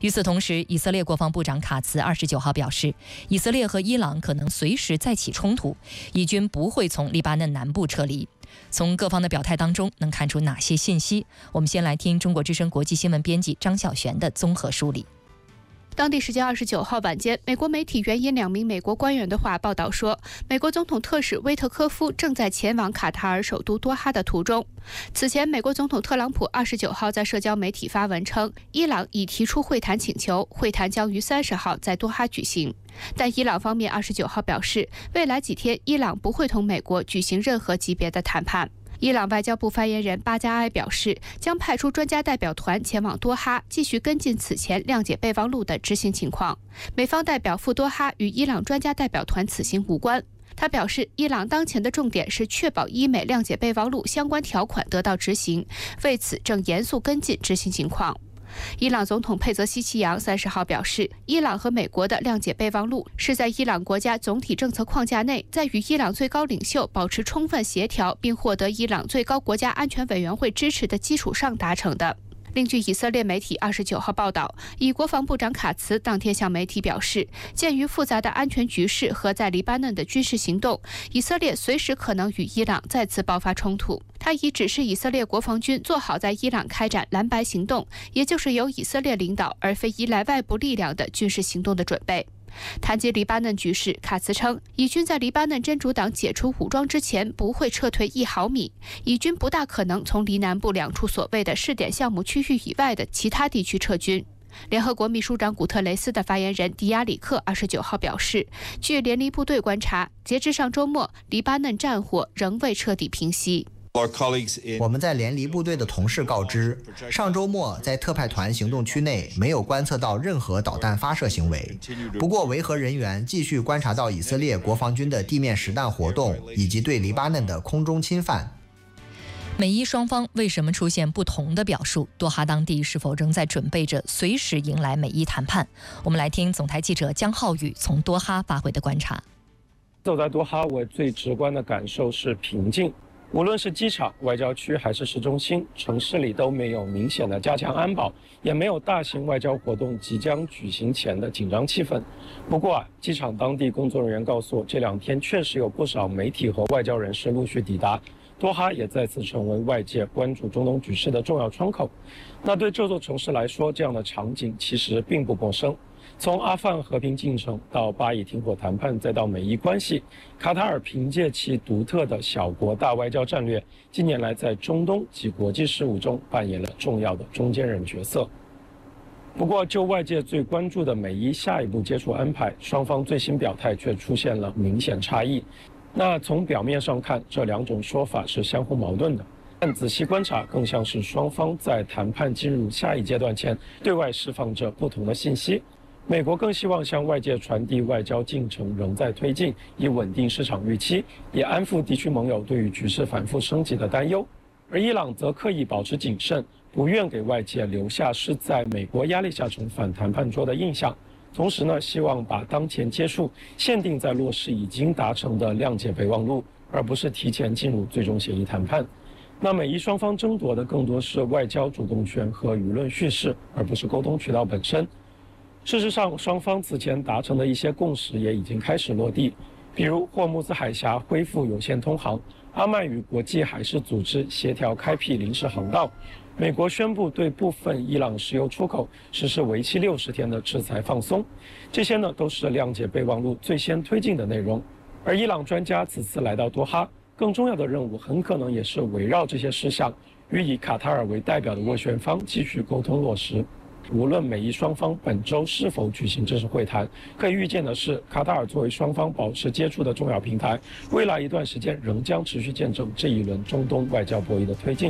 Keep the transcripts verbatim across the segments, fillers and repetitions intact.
与此同时，以色列国防部长卡茨二十九号表示，以色列和伊朗可能随时再起冲突，以军不会从黎巴嫩南部撤离。从各方的表态当中能看出哪些信息？我们先来听中国之声国际新闻编辑张晓璇的综合梳理。 当地时间二十九号晚间，美国媒体援引两名美国官员的话报道说，美国总统特使威特科夫正在前往卡塔尔首都多哈的途中。此前，美国总统特朗普二十九号在社交媒体发文称，伊朗已提出会谈请求，会谈将于三十号在多哈举行。但伊朗方面二十九号表示，未来几天伊朗不会同美国举行任何级别的谈判。伊朗外交部发言人巴加埃表示，将派出专家代表团前往多哈，继续跟进此前谅解备忘录的执行情况。美方代表赴多哈与伊朗专家代表团此行无关。他表示，伊朗当前的重点是确保伊美谅解备忘录相关条款得到执行，为此正严肃跟进执行情况。伊朗总统佩泽西奇扬三十号表示，伊朗和美国的谅解备忘录是在伊朗国家总体政策框架内，在与伊朗最高领袖保持充分协调并获得伊朗最高国家安全委员会支持的基础上达成的。另据以色列媒体二十九号报道，以国防部长卡茨当天向媒体表示，鉴于复杂的安全局势和在黎巴嫩的军事行动，以色列随时可能与伊朗再次爆发冲突。他已指示以色列国防军做好在伊朗开展蓝白行动，也就是由以色列领导而非依赖外部力量的军事行动的准备。谈及黎巴嫩局势，卡茨称，以军在黎巴嫩真主党解除武装之前不会撤退一毫米，以军不大可能从黎南部两处所谓的试点项目区域以外的其他地区撤军。联合国秘书长古特雷斯的发言人迪亚里克二十九号表示，据联黎部队观察，截至上周末，黎巴嫩战火仍未彻底平息。 我们在联黎部队的同事告知，上周末在特派团行动区内没有观测到任何导弹发射行为。不过，维和人员继续观察到以色列国防军的地面实弹活动以及对黎巴嫩的空中侵犯。 美伊双方为什么出现不同的表述？多哈当地是否仍在准备着随时迎来美伊谈判？我们来听总台记者江浩宇从多哈发回的观察。 走在多哈，我最直观的感受是平静。无论是机场、外交区还是市中心，城市里都没有明显的加强安保，也没有大型外交活动即将举行前的紧张气氛。不过啊，机场当地工作人员告诉我，这两天确实有不少媒体和外交人士陆续抵达，多哈也再次成为外界关注中东局势的重要窗口。那对这座城市来说，这样的场景其实并不陌生。从阿富汗和平进程到巴以停火谈判，再到美伊关系，卡塔尔凭借其独特的小国大外交战略，近年来在中东及国际事务中扮演了重要的中间人角色。不过，就外界最关注的美伊下一步接触安排，双方最新表态却出现了明显差异。那从表面上看，这两种说法是相互矛盾的，但仔细观察，更像是双方在谈判进入下一阶段前，对外释放着不同的信息。美国更希望向外界传递外交进程仍在推进，以稳定市场预期，也安抚地区盟友对于局势反复升级的担忧。而伊朗则刻意保持谨慎，不愿给外界留下是在美国压力下重返谈判桌的印象。同时呢，希望把当前接触限定在落实已经达成的谅解备忘录，而不是提前进入最终协议谈判。那美伊双方争夺的更多是外交主动权和舆论叙事，而不是沟通渠道本身。事实上，双方此前达成的一些共识也已经开始落地，比如霍木兹海峡恢复有线通航，阿曼与国际海事组织协调开辟临时航道，美国宣布对部分伊朗石油出口实施为期六十天的制裁放松，这些呢都是谅解备忘录最先推进的内容。而伊朗专家此次来到多哈，更重要的任务很可能也是围绕这些事项，与以卡塔尔为代表的斡旋方继续沟通落实。无论美伊双方本周是否举行正式会谈，可以预见的是，卡塔尔作为双方保持接触的重要平台，未来一段时间仍将持续见证这一轮中东外交博弈的推进。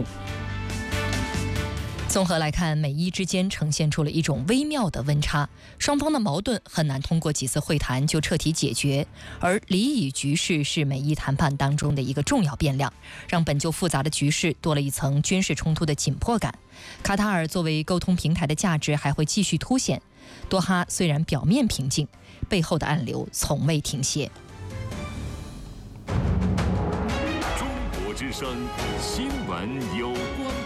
综合来看，美伊之间呈现出了一种微妙的温差，双方的矛盾很难通过几次会谈就彻底解决，而黎以局势是美伊谈判当中的一个重要变量，让本就复杂的局势多了一层军事冲突的紧迫感。卡塔尔作为沟通平台的价值还会继续凸显。多哈虽然表面平静，背后的暗流从未停歇。 中国之声新闻有观点。